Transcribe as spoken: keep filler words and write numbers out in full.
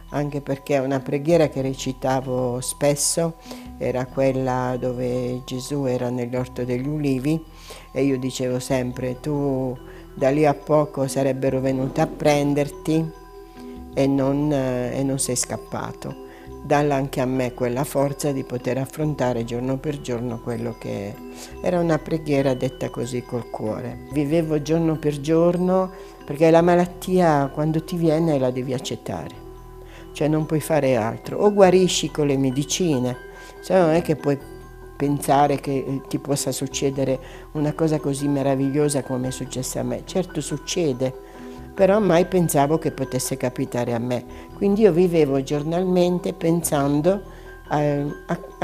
anche perché una preghiera che recitavo spesso era quella dove Gesù era nell'Orto degli Ulivi e io dicevo sempre: tu da lì a poco sarebbero venuti a prenderti e non, eh, e non sei scappato. Dalla anche a me quella forza di poter affrontare giorno per giorno quello che era una preghiera detta così col cuore. Vivevo giorno per giorno perché la malattia quando ti viene la devi accettare, cioè non puoi fare altro, o guarisci con le medicine, se no non è che puoi pensare che ti possa succedere una cosa così meravigliosa come è successa a me. Certo succede, però mai pensavo che potesse capitare a me. Quindi io vivevo giornalmente pensando a, a,